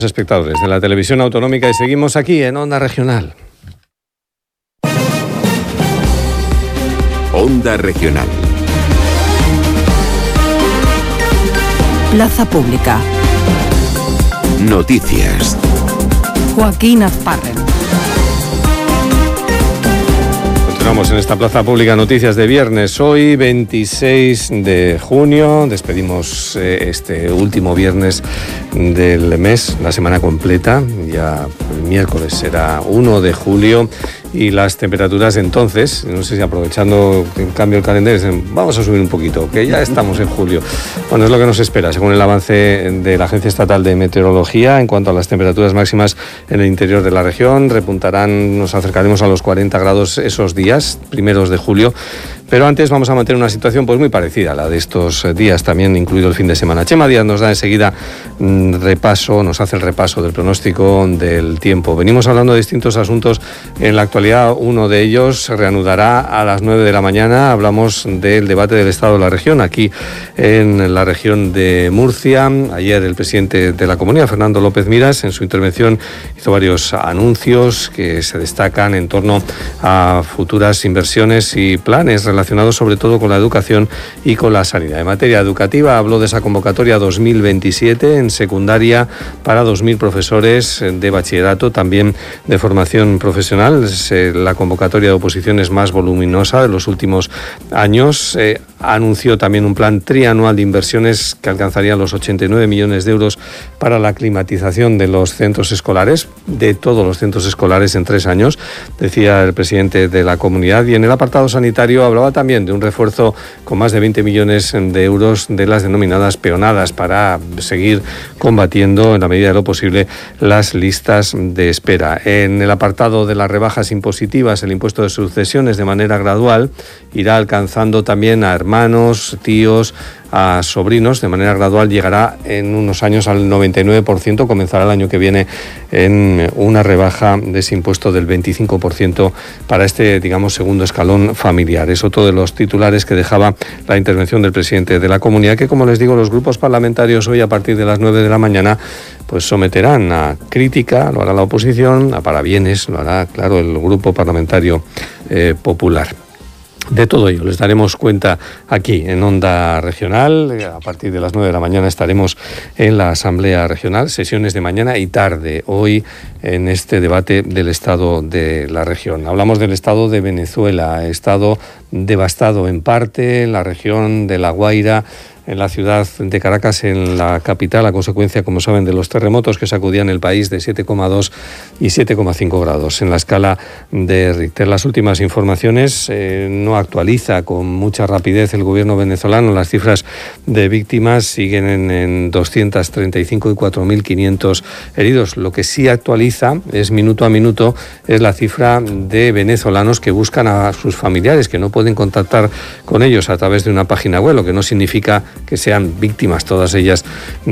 Espectadores de la televisión autonómica y seguimos aquí en Onda Regional. Onda Regional. Plaza Pública. Noticias. Joaquín Azparren. Continuamos en esta Plaza Pública, noticias de viernes. Hoy, 26 de junio, despedimos este último viernes del mes, la semana completa. Ya el miércoles será 1 de julio y las temperaturas entonces, no sé si aprovechando el cambio del calendario, vamos a subir un poquito, que ya estamos en julio. Bueno, es lo que nos espera, según el avance de la Agencia Estatal de Meteorología. En cuanto a las temperaturas máximas en el interior de la región, repuntarán, nos acercaremos a los 40 grados esos días, primeros de julio. Pero antes vamos a mantener una situación pues muy parecida a la de estos días, también incluido el fin de semana. Chema Díaz nos da enseguida nos hace el repaso del pronóstico del tiempo. Venimos hablando de distintos asuntos en la actualidad. Uno de ellos se reanudará a las 9 de la mañana. Hablamos del debate del Estado de la región, aquí en la región de Murcia. Ayer el presidente de la Comunidad, Fernando López Miras, en su intervención hizo varios anuncios que se destacan en torno a futuras inversiones y planes relacionados sobre todo con la educación y con la sanidad. En materia educativa habló de esa convocatoria 2027 en secundaria para 2.000 profesores de bachillerato, también de formación profesional. Es la convocatoria de oposiciones más voluminosa de los últimos años. Anunció también un plan trianual de inversiones que alcanzaría los 89 millones de euros para la climatización de los centros escolares, de todos los centros escolares en 3 años, decía el presidente de la comunidad. Y en el apartado sanitario hablaba también de un refuerzo con más de 20 millones de euros de las denominadas peonadas para seguir combatiendo en la medida de lo posible las listas de espera. En el apartado de las rebajas impositivas, el impuesto de sucesiones de manera gradual irá alcanzando también a hermanos, tíos, a sobrinos, de manera gradual llegará en unos años al 99%, comenzará el año que viene en una rebaja de ese impuesto del 25% para este, digamos, segundo escalón familiar. Es otro de los titulares que dejaba la intervención del presidente de la comunidad, que, como les digo, los grupos parlamentarios hoy a partir de las 9 de la mañana pues someterán a crítica, lo hará la oposición, a parabienes, lo hará, claro, el Grupo Parlamentario Popular. De todo ello les daremos cuenta aquí en Onda Regional. A partir de las 9 de la mañana estaremos en la Asamblea Regional, sesiones de mañana y tarde, hoy en este debate del estado de la región. Hablamos del estado de Venezuela, estado devastado en parte en la región de La Guaira, en la ciudad de Caracas, en la capital, a consecuencia, como saben, de los terremotos que sacudían el país de 7,2 y 7,5 grados en la escala de Richter. Las últimas informaciones no actualiza con mucha rapidez el gobierno venezolano. Las cifras de víctimas siguen en 235 y 4.500 heridos. Lo que sí actualiza es minuto a minuto es la cifra de venezolanos que buscan a sus familiares, que no pueden contactar con ellos a través de una página web, lo que no significa que sean víctimas todas ellas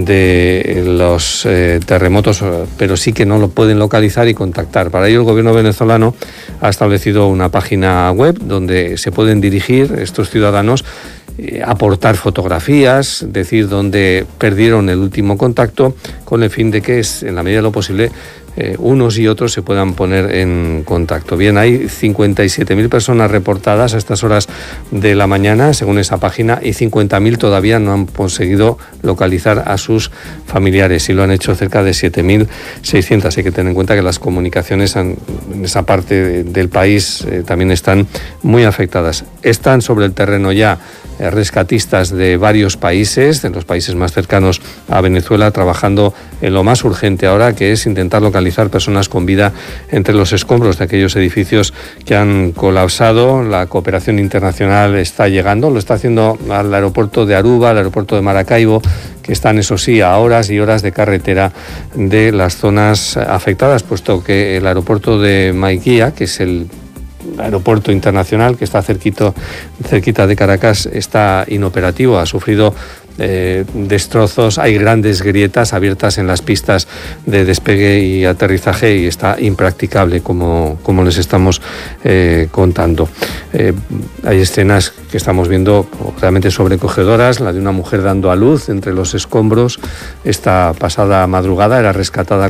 de los terremotos, pero sí que no lo pueden localizar y contactar. Para ello el gobierno venezolano ha establecido una página web donde se pueden dirigir estos ciudadanos, aportar fotografías, decir dónde perdieron el último contacto, con el fin de que, en la medida de lo posible, unos y otros se puedan poner en contacto. Bien, hay 57.000 personas reportadas a estas horas de la mañana, según esa página, y 50.000 todavía no han conseguido localizar a sus familiares, y lo han hecho cerca de 7.600. Hay que tener en cuenta que las comunicaciones en esa parte del país también están muy afectadas. Están sobre el terreno ya rescatistas de varios países, de los países más cercanos a Venezuela, trabajando en lo más urgente ahora, que es intentar localizar personas con vida entre los escombros de aquellos edificios que han colapsado. La cooperación internacional está llegando, lo está haciendo al aeropuerto de Aruba, al aeropuerto de Maracaibo, que están, eso sí, a horas y horas de carretera de las zonas afectadas, puesto que el aeropuerto de Maiquía, que es el aeropuerto internacional que está cerquita de Caracas, está inoperativo, ha sufrido destrozos, hay grandes grietas abiertas en las pistas de despegue y aterrizaje y está impracticable como les estamos contando. Hay escenas que estamos viendo realmente sobrecogedoras, la de una mujer dando a luz entre los escombros. Esta pasada madrugada era rescatada